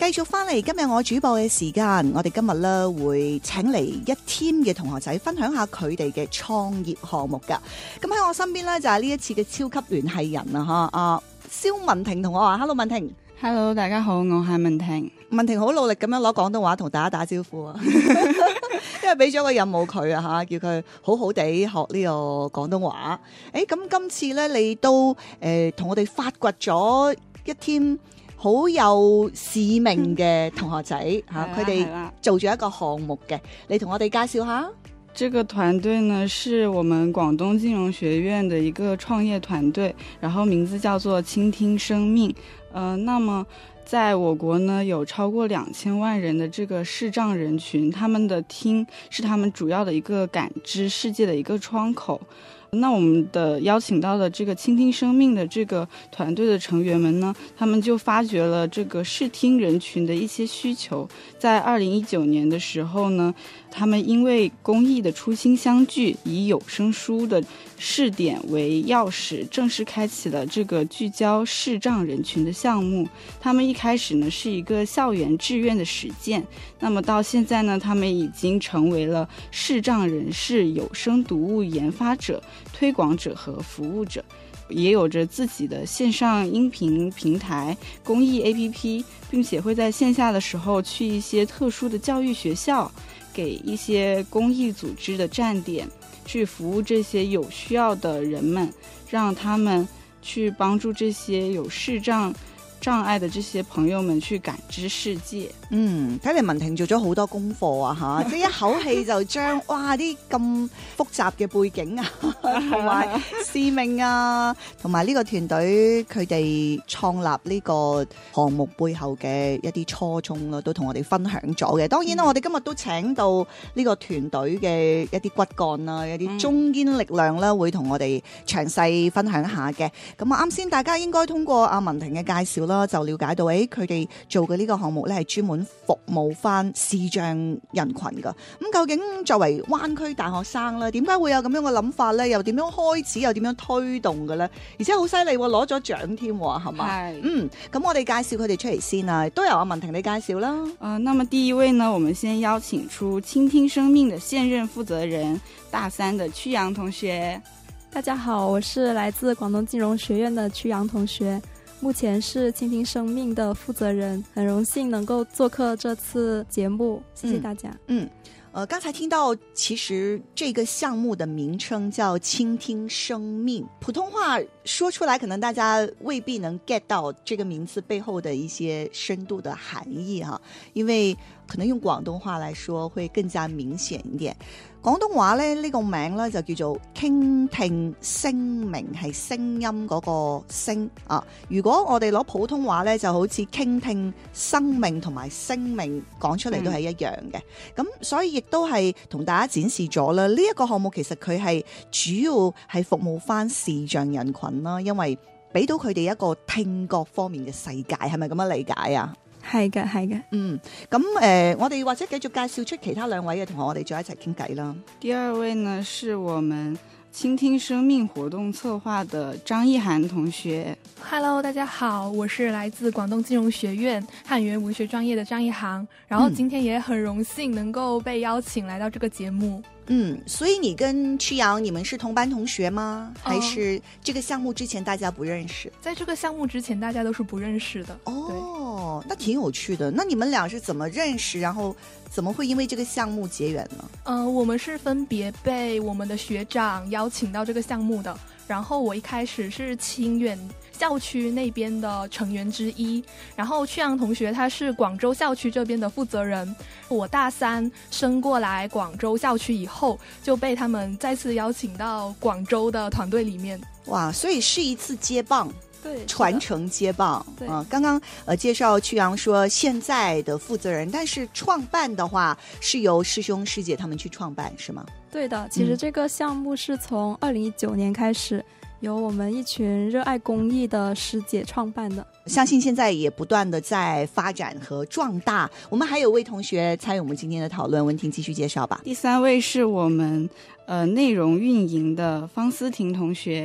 繼續翻嚟今日我主播嘅時間，我哋今日咧會請嚟一 team 嘅同學仔分享下佢哋嘅創業項目噶。咁喺我身邊咧就係呢一次嘅超級聯繫人啊嚇，蕭文婷同我話 Hello 文婷。 Hello， 大家好，我係文婷。 文婷好努力咁樣攞廣東話同大家打招呼啊，因為俾咗個任務佢啊嚇，叫佢好好地學呢個廣東話。咁今次咧你都同我哋發掘咗一 team 好有使命嘅同學仔嚇，佢哋做咗一個項目嘅，你同我哋介紹下。 這個團隊呢是我們廣東金融學院的一個創業團隊，然後名字叫做傾聽生命。那麼在我國呢有超過2000萬人的這個視障人群，他們的聽是他們主要的一個感知世界的一個窗口。那我們的邀請到的這個傾聽生命的這個團隊的成員們呢，他們就發掘了這個視聽人群的一些需求。在2019年的時候呢，他們因為公益的初心相聚，以有聲書的試點為鑰匙，正式開啟了這個聚焦視障人群的項目。他們一開始呢是一個校園志願的實踐，那麼到現在呢，他們已經成為了視障人士有聲讀物研發者、推廣者和服務者，也有着自己的線上音頻平台、公益 APP， 並且會在線下的時候去一些特殊的教育學校，給一些公益組織的站點，去服務這些有需要的人們，讓他們去幫助這些有視障礙的這些朋友們去感知世界。 睇嚟文婷做咗好多功課啊吓，即係一口氣就將哇啲咁複雜嘅背景啊，同埋使命啊，同埋呢個團隊佢哋創立呢個項目背後嘅一啲初衷咯，都同我哋分享咗嘅。當然啦，我哋今日都請到呢個團隊嘅一啲骨幹啦，一啲中堅力量啦，會同我哋詳細分享下嘅。咁啊，啱先大家應該通過阿文婷嘅介紹啦，就了解到佢哋做嘅呢個項目咧係專門服務翻視障人群噶。咁究竟作為灣區大學生咧，點解會有咁樣嘅諗法咧？又點樣開始？又點樣推動嘅咧？而且好犀利，攞咗獎添，係嘛？係。咁我哋介紹佢哋出嚟先啊，都由阿文婷你介紹啦。 那麼第一位呢，我們先邀請出傾聽生命的現任負責人大3的曲陽同學。 大家好，我是來自廣東金融學院的曲陽同學。目前是傾聽生命的負責人，很榮幸能夠做客這次節目，謝謝大家。 剛才聽到其實這個項目的名稱叫傾聽生命，普通話說出來可能大家未必能 get 到這個名字背後的一些深度的含義哈，因為可能用廣東話來說會更加明顯一點。廣東話咧呢個名咧就叫做傾聽聲明，係聲音嗰個聲啊。如果我哋攞普通話咧，就好似傾聽生命同埋聲命講出嚟都係一樣嘅。咁所以亦都係同大家展示咗啦。呢一個項目其實佢係主要係服務翻視障人群啦，因為俾到佢哋一個聽覺方面嘅世界，係咪咁樣理解啊？ 係嘅，係嘅。 咁我哋或者繼續介紹出其他兩位嘅同學，我哋再一齊傾偈啦。 第二位呢，是我們傾聽生命活動策劃的張藝涵同學。 Hello， 大家好，我是來自廣東金融學院漢語言文學專業的張藝涵，然後今天也很榮幸能夠被邀請來到這個節目。 所以你跟曲陽你們是同班同學嗎？還是這個項目之前大家不認識？ 在這個項目之前大家都是不認識的。 那挺有趣的。那你們倆是怎麼認識，然後怎麼會因為這個項目結緣呢？ 我們是分別被我們的學長邀請到這個項目的，然後我一開始是清遠校區那邊的成員之一，然後曲陽同學他是廣州校區這邊的負責人。我大3升過來廣州校區以後，就被他們再次邀請到廣州的團隊裏面。 哇，所以是一次接棒。 對， 傳承接棒。剛剛介紹曲陽說現在的負責人，但是創辦的話是由師兄師姐他們去創辦，是嗎？ 對的，其實這個項目是從2019年開始，由我們一群熱愛公益的師姐創辦的。 相信現在也不斷的在發展和壯大。我們還有位同學參與我們今天的討論，文婷繼續介紹吧。 第3位是我們內容運營的方思婷同學。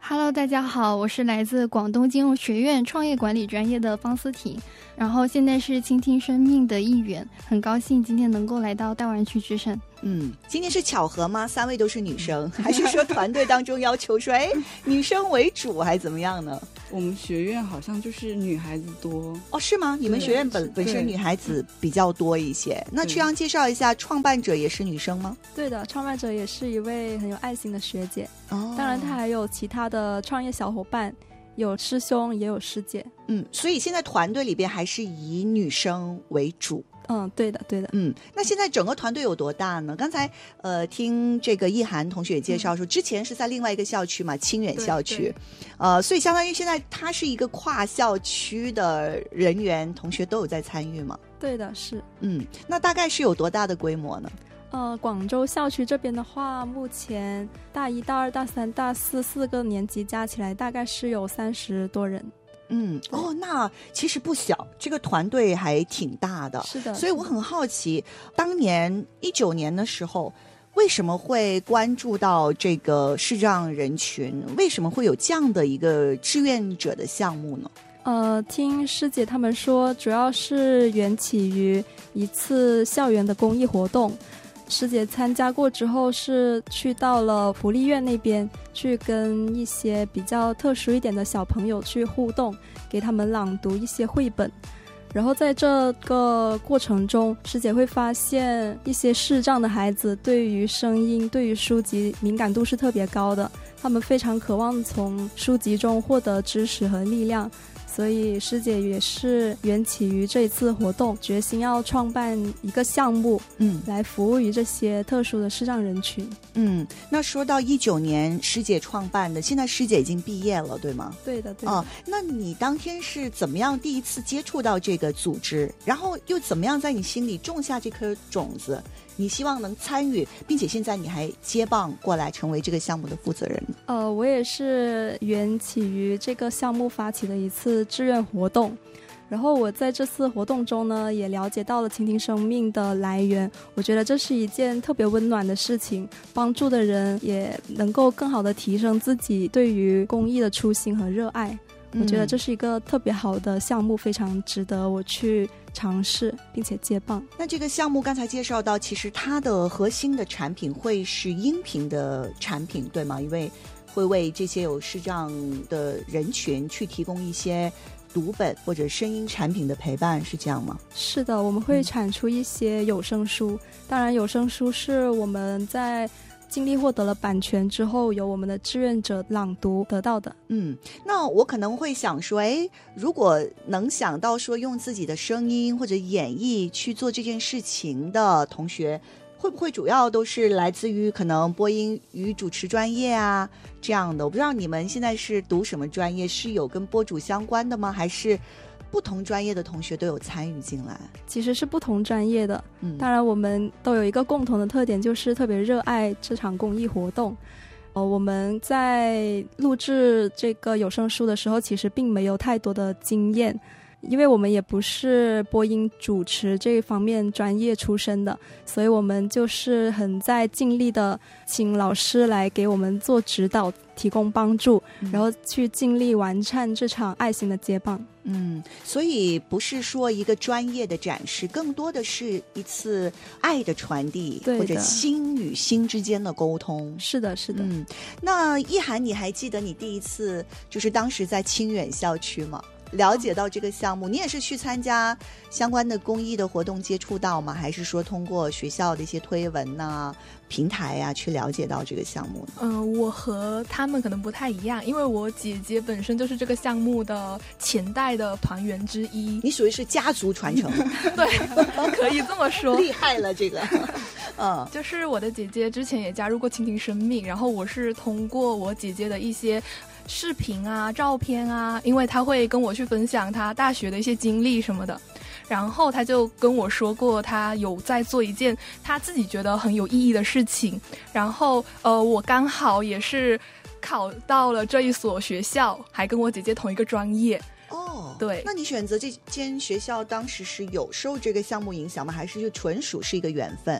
Hello， 大家好，我是来自广东金融学院创业管理专业的方思婷，然后现在是倾听生命的一员，很高兴今天能够来到大湾区之声。 今天是巧合吗？3位都是女生，还是说团队当中要求说，女生为主，还怎么样呢？ 我们学院好像就是女孩子多。 哦，是吗？你们学院本身女孩子比较多一些。那曲阳介绍一下，创办者也是女生吗？ 对的，创办者也是一位很有爱心的学姐。当然她还有其他的创业小伙伴，有师兄也有师姐。 所以现在团队里边还是以女生为主。 对的。 那现在整个团队有多大呢？刚才听这个意涵同学也介绍说，之前是在另外一个校区嘛，清远校区，所以相当于现在它是一个跨校区的人员同学都有在参与嘛？ 对的，是。 那大概是有多大的规模呢？ 广州校区这边的话，目前大一、大二、大三、大四4个年级加起来大概是有30多人。 那其实不小，这个团队还挺大的。 是的， 所以我很好奇，当年19年的时候，为什么会关注到这个视障人群？为什么会有这样的一个志愿者的项目呢？ 听师姐他们说，主要是缘起于一次校园的公益活动。师姐参加过之后是去到了福利院那边，去跟一些比较特殊一点的小朋友去互动，给他们朗读一些绘本。然后在这个过程中，师姐会发现一些视障的孩子对于声音、对于书籍敏感度是特别高的，他们非常渴望从书籍中获得知识和力量。所以师姐也是缘起于这一次活动，决心要创办一个项目，来服务于这些特殊的视障人群。 那说到19年师姐创办的，现在师姐已经毕业了，对吗？ 对的。 那你当天是怎么样第一次接触到这个组织，然后又怎么样在你心里种下这颗种子？你希望能参与，并且现在你还接棒过来成为这个项目的负责人。 我也是缘起于这个项目发起的一次志愿活动，然后我在这次活动中呢，也了解到了倾听生命的来源。我觉得这是一件特别温暖的事情，帮助的人也能够更好的提升自己对于公益的初心和热爱。我觉得这是一个特别好的项目，非常值得我去尝试并且接棒。 那这个项目刚才介绍到，其实它的核心的产品会是音频的产品，对吗？因为会为这些有视障的人群去提供一些读本或者声音产品的陪伴，是这样吗？ 是的，我们会产出一些有声书，当然有声书是我们在经历获得了版权之后，由我们的志愿者朗读得到的。 那我可能会想说，如果能想到说用自己的声音或者演绎去做这件事情的同学，会不会主要都是来自于可能播音与主持专业啊这样的？我不知道你们现在是读什么专业，是有跟播主相关的吗？还是不同专业的同学都有参与进来？ 其实是不同专业的，当然我们都有一个共同的特点，就是特别热爱这场公益活动。我们在录制这个有声书的时候，其实并没有太多的经验，因为我们也不是播音主持这一方面专业出身的，所以我们就是很在尽力的请老师来给我们做指导，提供帮助，然后去尽力完善这场爱心的接棒。 所以不是说一个专业的展示，更多的是一次爱的传递，或者心与心之间的沟通。 是的。 那意涵，你还记得你第一次就是当时在清远校区吗？了解到这个项目，你也是去参加相关的公益的活动接触到吗？还是说通过学校的一些推文啊、平台啊去了解到这个项目呢？ 我和他们可能不太一样，因为我姐姐本身就是这个项目的前代的团员之一。 你属于是家族传承。 对，可以这么说。 厉害了这个。 就是我的姐姐之前也加入过倾听生命，然后我是通过我姐姐的一些视频啊、照片啊，因为她会跟我去分享她大学的一些经历什么的，然后她就跟我说过她有在做一件她自己觉得很有意义的事情，然后我刚好也是考到了这一所学校，还跟我姐姐同一个专业。对。 那你选择这间学校当时是有受这个项目影响吗？还是就纯属是一个缘分？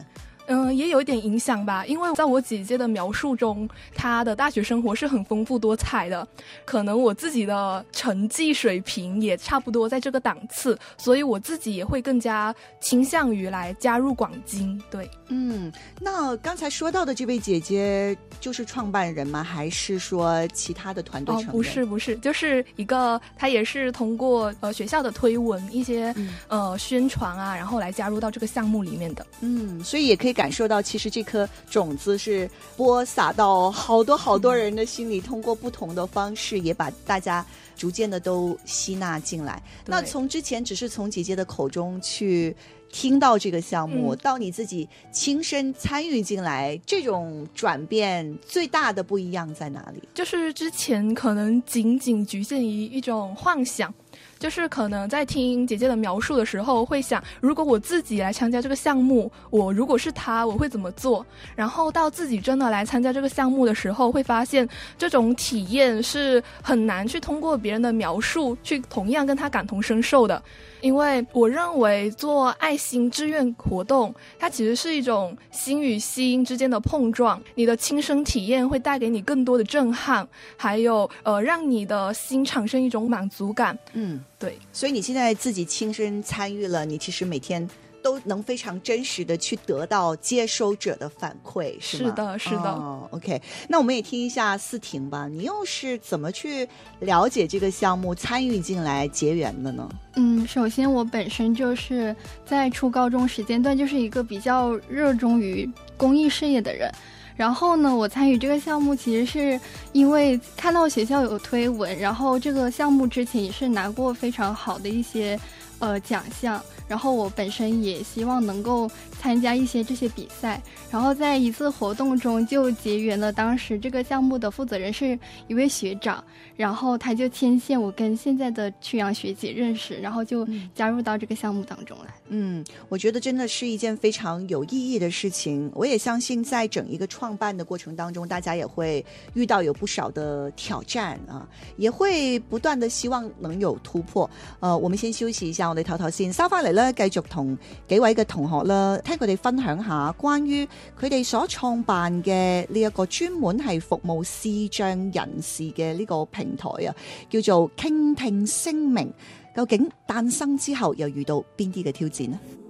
也有一点影响吧，因为在我姐姐的描述中，她的大学生活是很丰富多彩的，可能我自己的成绩水平也差不多在这个档次，所以我自己也会更加倾向于来加入广经。对， 那刚才说到的这位姐姐就是创办人吗？还是说其他的团队成员？ 不是，就是一个，她也是通过学校的推文一些宣传啊，然后来加入到这个项目里面的。 所以也可以感受到，其实这颗种子是播撒到好多人的心里，通过不同的方式，也把大家逐渐的都吸纳进来。那从之前只是从姐姐的口中去听到这个项目，到你自己亲身参与进来，这种转变最大的不一样在哪里？ 就是之前可能仅仅局限于一种幻想，就是可能在听姐姐的描述的时候会想，如果我自己来参加这个项目，我如果是她我会怎么做，然后到自己真的来参加这个项目的时候，会发现这种体验是很难去通过别人的描述去同样跟她感同身受的。因为我认为做爱心志愿活动，它其实是一种心与心之间的碰撞，你的亲身体验会带给你更多的震撼，还有让你的心产生一种满足感。对， 所以你现在自己亲身参与了，你其实每天都能非常真实的去得到接收者的反馈，是吗？ 是的。 OK， 那我们也听一下思婷吧，你又是怎么去了解这个项目，参与进来结缘的呢？ 首先我本身就是在初高中时间段就是一个比较热衷于公益事业的人。然后呢，我参与这个项目其实是因为看到学校有推文，然后这个项目之前也是拿过非常好的一些奖项，然后我本身也希望能够参加一些这些比赛，然后在一次活动中就结缘了当时这个项目的负责人是一位学长，然后他就牵线我跟现在的曲阳学姐认识，然后就加入到这个项目当中来。 我觉得真的是一件非常有意义的事情，我也相信在整一个创办的过程当中，大家也会遇到有不少的挑戰啊，也會不斷的希望能有突破。我們先休息一下，我哋唞唞先，收翻嚟咧，繼續同幾位嘅同學啦，聽佢哋分享下關於佢哋所創辦嘅呢一個專門係服務視障人士嘅呢個平台啊，叫做傾聽聲明。究竟誕生之後又遇到邊啲嘅挑戰呢？